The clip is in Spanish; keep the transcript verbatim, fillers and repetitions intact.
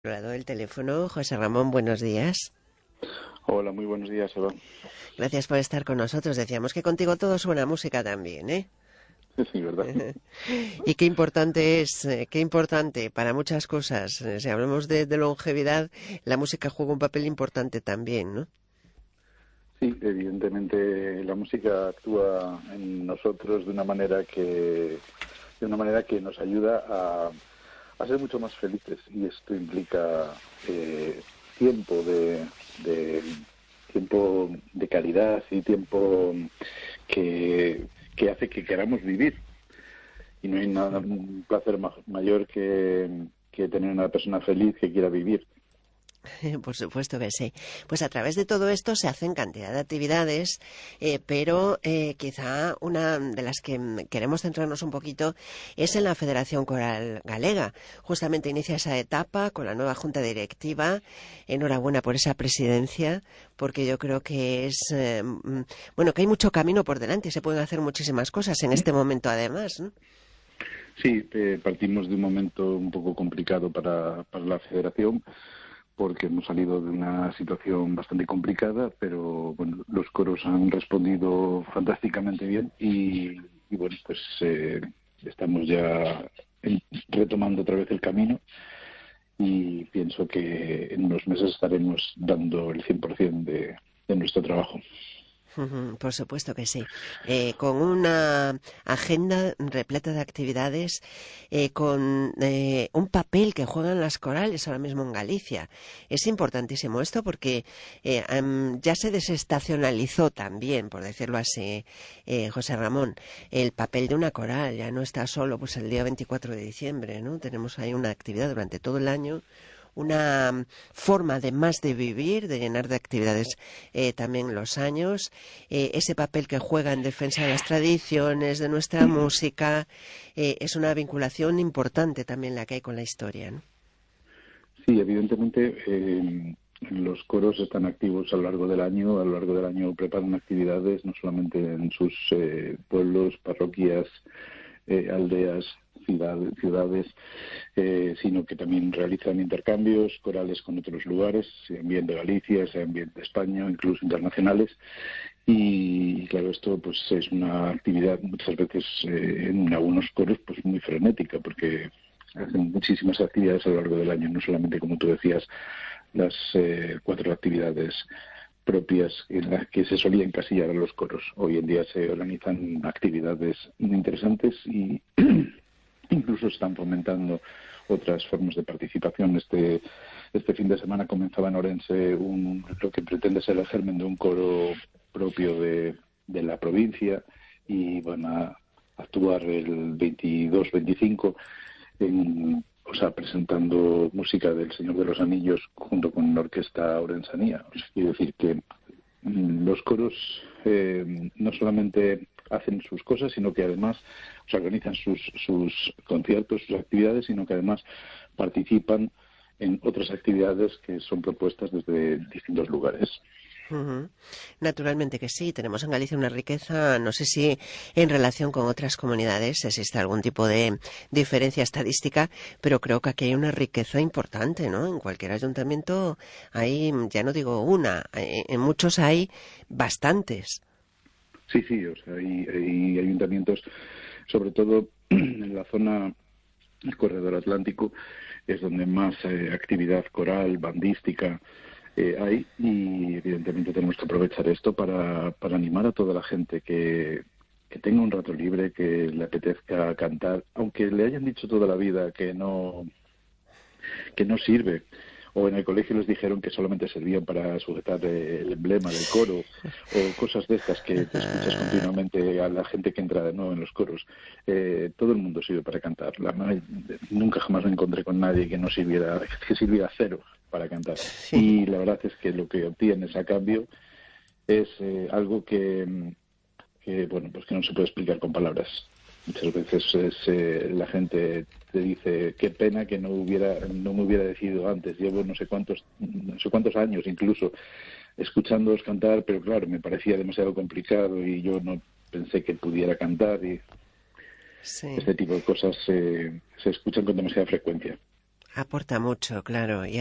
Lado del teléfono, José Ramón, buenos días. Hola, muy buenos días, Eva. Gracias por estar con nosotros. Decíamos que contigo todo suena a música también, ¿eh? Sí, ¿verdad? Y qué importante es, eh, qué importante para muchas cosas. Eh, Si hablamos de, de longevidad, la música juega un papel importante también, ¿no? Sí, evidentemente la música actúa en nosotros de una manera que de una manera que nos ayuda a, a ser mucho más felices, y esto implica eh, tiempo de, de tiempo de calidad y tiempo que, que hace que queramos vivir. Y no hay nada un placer ma- mayor que, que tener una persona feliz que quiera vivir. Por supuesto que sí. Pues a través de todo esto se hacen cantidad de actividades, eh, pero eh, quizá una de las que mm, queremos centrarnos un poquito es en la Federación Coral Galega. Justamente inicia esa etapa con la nueva junta directiva. Enhorabuena por esa presidencia, porque yo creo que es, eh, mm, bueno, que hay mucho camino por delante y se pueden hacer muchísimas cosas en este momento además, ¿no? Sí, eh, partimos de un momento un poco complicado para, para la federación, porque hemos salido de una situación bastante complicada, pero bueno, los coros han respondido fantásticamente bien y, y bueno, pues eh, estamos ya en- retomando otra vez el camino, y pienso que en unos meses estaremos dando el cien por ciento de, de nuestro trabajo. Ujú, por supuesto que sí. Eh, con una agenda repleta de actividades, eh, con eh, un papel que juegan las corales ahora mismo en Galicia. Es importantísimo esto porque eh, am, ya se desestacionalizó también, por decirlo así, eh, José Ramón, el papel de una coral. Ya no está solo pues el día veinticuatro de diciembre, ¿no? Tenemos ahí una actividad durante todo el año, una mm, forma además de vivir, de llenar de actividades eh, también los años, eh, ese papel que juega en defensa de las tradiciones, de nuestra música, eh, es una vinculación importante también la que hay con la historia, ¿no? Sí, evidentemente eh, los coros están activos a lo largo del año. A lo largo del año preparan actividades no solamente en sus eh, pueblos, parroquias, eh, aldeas, ciudad- ciudades, eh, sino que también realizan intercambios corales con otros lugares, sean bien de Galicia, sean bien de España, incluso internacionales. Y claro, esto pues es una actividad muchas veces eh, en algunos coros pues muy frenética, porque hacen muchísimas actividades a lo largo del año, no solamente, como tú decías, las eh, cuatro actividades propias en las que se solía encasillar a los coros. Hoy en día se organizan actividades muy interesantes y incluso están fomentando otras formas de participación. Este, este fin de semana comenzaba en Orense un, lo que pretende ser el germen de un coro propio de, de la provincia, y van a actuar el veintidós veinticinco en, o sea, presentando música del Señor de los Anillos junto con la orquesta orensanía. O sea, quiero decir que mm, los coros eh, no solamente hacen sus cosas, sino que además, o sea, organizan sus, sus conciertos, sus actividades, sino que además participan en otras actividades que son propuestas desde distintos lugares. Ujú. Naturalmente que sí, tenemos en Galicia una riqueza, no sé si en relación con otras comunidades existe algún tipo de diferencia estadística, pero creo que aquí hay una riqueza importante, ¿no? En cualquier ayuntamiento hay, ya no digo una, eh, en muchos hay bastantes. Sí, sí, o sea, hay, hay ayuntamientos, sobre todo en la zona del corredor atlántico, es donde más eh, actividad coral, bandística eh, hay, y evidentemente tenemos que aprovechar esto para, para animar a toda la gente que, que tenga un rato libre, que le apetezca cantar, aunque le hayan dicho toda la vida que no que no sirve, o en el colegio les dijeron que solamente servían para sujetar eh, el emblema del coro, o cosas de estas que te escuchas continuamente a la gente que entra de nuevo en los coros. Eh, todo el mundo sirve para cantar. La, nunca jamás me encontré con nadie que no sirviera, que sirviera cero para cantar. Sí. Y la verdad es que lo que obtienes a cambio es eh, algo que, que, bueno, pues que no se puede explicar con palabras. Muchas veces es, eh, la gente te dice qué pena que no hubiera no me hubiera decidido antes. Llevo no sé cuántos no sé cuántos años incluso escuchándoos cantar, pero claro, me parecía demasiado complicado y yo no pensé que pudiera cantar, y Sí. este tipo de cosas eh, se escuchan con demasiada frecuencia. Aporta mucho, claro. Y